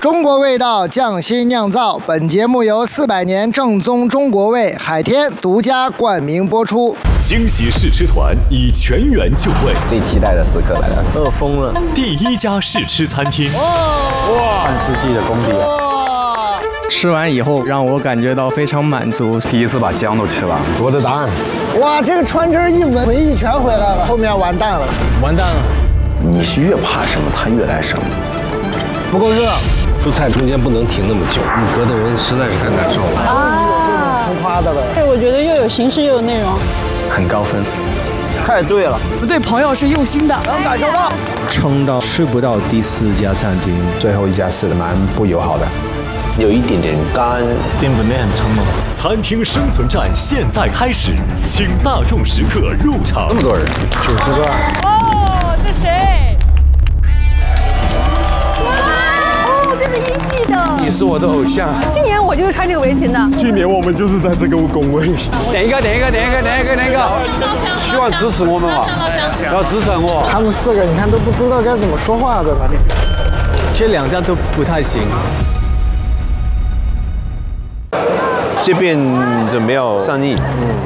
中国味道匠心酿造，本节目由400年正宗中国味海天独家冠名播出。 惊喜试吃团以全员就位， 最期待的时刻来了， 饿疯了！ 第1家试吃餐厅， 哇，半世纪的功底啊！ 吃完以后让我感觉到非常满足， 第一次把姜都吃完。 我的答案， 哇，这个川汁一闻，回忆全回来了，后面完蛋了， 完蛋了！ 你是越怕什么，它越来什么， 不够热。 出菜中间不能停那么久，你隔的人实在是太难受了。 啊，浮夸的了。 对，我觉得又有形式又有内容， 很高分。 太对了， 对朋友是用心的， 能感受到。 撑到吃不到第4家餐厅， 最后一家吃的蛮不友好的， 有一点点干， 并不很撑吗？ 餐厅生存战现在开始，请大众食客入场。 那么多人 90个。 哦，这谁？哦，这是1季的。 你是我的偶像。 去年我就是穿这个围裙的。 去年我们就是在这个工位。 点一个， 希望支持我们嘛，要支持我。 他们4个你看都不知道该怎么说话的。 这2家都不太行。 这边就没有上映。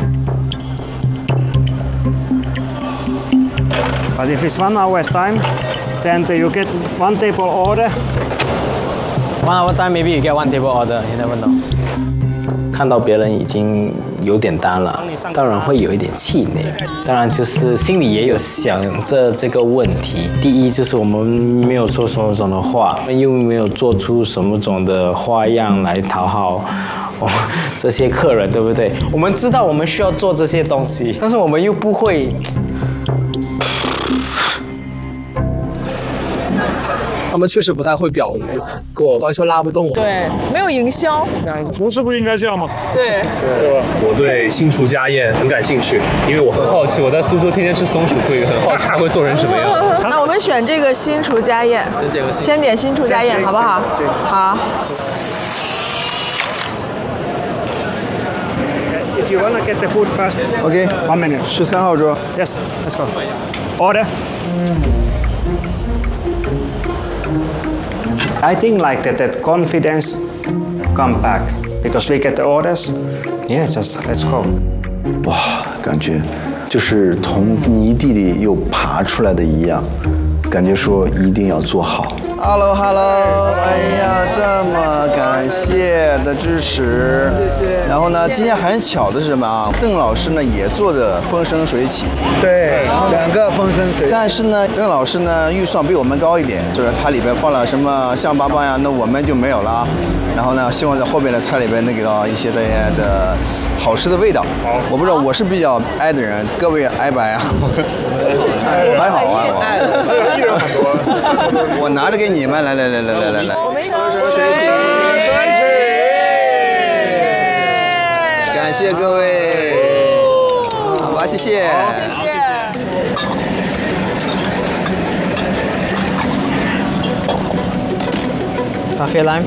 But if it's 1 hour time, then you get 1 table order. 1 hour time, maybe you get 1 table order. You never know. 看到别人已经有点单了，当然会有一点气馁。当然就是心里也有想着这个问题。第一就是我们没有说什么种的话，又没有做出什么种的花样来讨好这些客人，对不对？我们知道我们需要做这些东西，但是我们又不会。 他们确实不太会表达，给我完全拉不动我。 对，没有营销。 厨师不应该这样吗？ 对吧？ 我对新厨家宴很感兴趣，因为我很好奇，我在苏州天天吃松鼠，所以很好奇他会做成什么样。 那我们选这个新厨家宴，先点新厨家宴，好不好？好。 If you wanna get the food first, OK， 1 minute. 13号桌。 Yes, let's go. Order. I think like that confidence come back because we get the orders. Yeah, just let's go. 哇，感觉就是从泥地里又爬出来的一样，感觉说一定要做好。Hello， 哎呀，这么感谢的支持，谢谢。然后呢，今天很巧的是什么啊？邓老师呢也做着风生水起， 对，2个风生水起。 但是呢，邓老师呢预算比我们高一点，就是它里边放了什么象拔蚌呀，那我们就没有了。然后呢，希望在后边的菜里边能给到一些大家的好吃的味道。我不知道我是比较爱的人，各位爱不爱啊？还好啊，我拿着给你们，来，风生水起，感谢各位，好吧，谢谢。 咖啡来。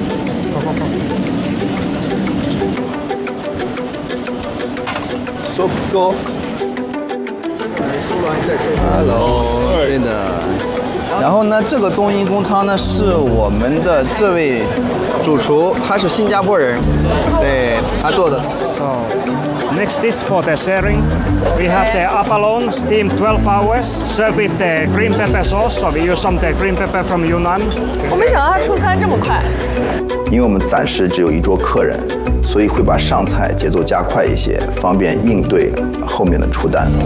收购。Hello， 对的。然后呢，这个冬阴功汤呢是我们的这位主厨，他是新加坡人，对他做的。 So next is for the sharing. We have the abalone steamed 12 hours, served with the green pepper sauce. So we use some the green pepper from Yunnan. 我没想到他出餐这么快。 因为我们暂时只有1桌客人，所以会把上菜节奏加快一些，方便应对后面的出单。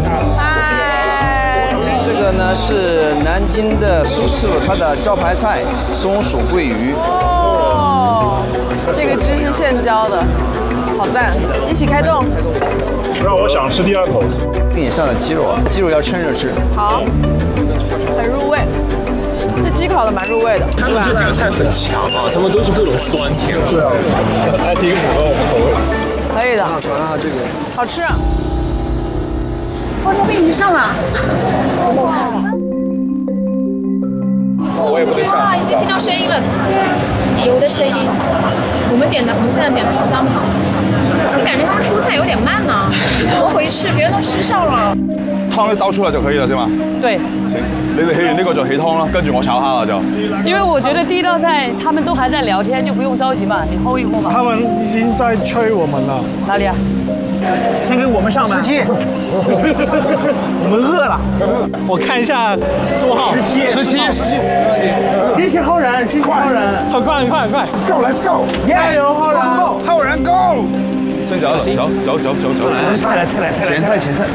这个呢是南京的苏师傅他的招牌菜松鼠桂鱼。 哦，这个汁是现浇的，好赞！一起开动。 那我想吃第2口。 给你上的鸡肉啊，鸡肉要趁热吃。 好，很入味。这鸡烤的蛮入味的。 他们这几个菜很强啊，他们都是各种酸甜。对啊，还挺符合我们口味。 可以的。 尝尝这个， 好吃。 哇，那边已经上了。 我也不能下。 已经听到声音了，油的声音。我们现在点的是3盘，我感觉他们出菜有点慢呢。怎么回事？别人都失效了。 汤就倒出来就可以了，对吗？ 对。 行。 你哋起完呢個就起湯啦，跟住我炒蝦啦就。 因为我觉得第一道菜他们都还在聊天，就不用着急嘛，你hold一hold嘛。 他们已经在催我们了。 哪里啊？ 先给我们上班。17，我们饿了。我看一下座号。17。谢谢浩然，谢谢浩然。很快。Let's go！ 加油，浩然！浩然 go！ 先走，来，前菜。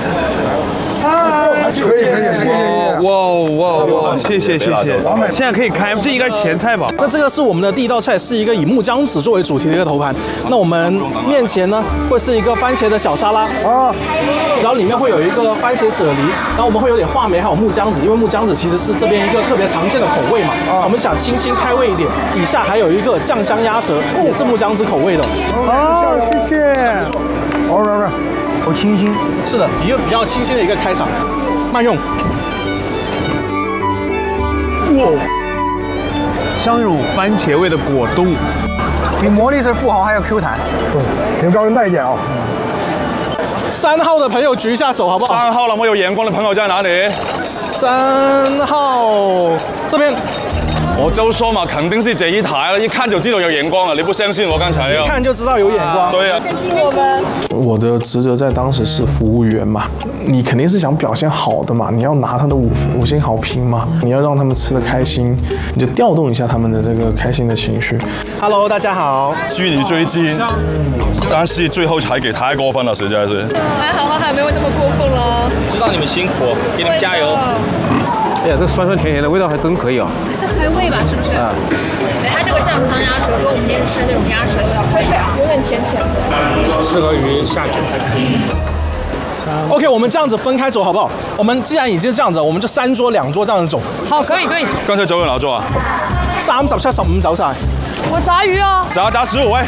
哇，谢谢。现在可以开，这应该是前菜吧？ 那这个是我们的第一道菜，是一个以木姜子作为主题的一个头盘。那我们面前呢会是一个番茄的小沙拉，然后里面会有一个番茄啫喱，然后我们会有点话梅还有木姜子，因为木姜子其实是这边一个特别常见的口味嘛。我们想清新开胃一点。以下还有一个酱香鸭舌，也是木姜子口味的。 谢谢。好清新。 是的，一个比较清新的一个开场。慢用。 哇，香乳番茄味的果冻， 比魔力士富豪还要 Q 弹。挺招人待见啊。 3号的朋友举一下手好不好 ？3號那麼有眼光的朋友在哪里 ？3號這邊。 我就說嘛，肯定是這一台了，一看就知道有眼光了。你不相信我剛才一看就知道有眼光。 對啊。 我的職責在當時是服務員嘛，你肯定是想表現好的嘛，你要拿他的五星好評嘛，你要讓他們吃得開心，你就調動一下他們的這個開心的情緒。 Hello， 大家好。 距離最近，但是最後才給太過分了，實在是。 還好，沒有那麼過分了。 知道你們辛苦，給你們加油。 哎呀，這酸酸甜甜的味道還真可以啊。 開胃吧，是不是？对，它这个酱香鸭舌跟我们平时吃那种鸭舌有点甜甜的， 適合於下酒。 OK， 我们这样子分开走好不好？我们既然已经这样子，我们就3桌2桌这样子走。 好，可以。 剛才走咗哪桌啊？ 30、70、15走晒。 我炸魚啊！ 炸15位。